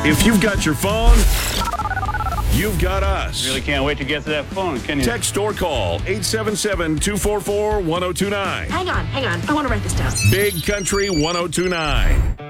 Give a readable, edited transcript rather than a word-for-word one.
If you've got your phone, you've got us. Really can't wait to get to that phone, can you? Text or call 877-244-1029. Hang on. I want to write this down. Big Country 1029.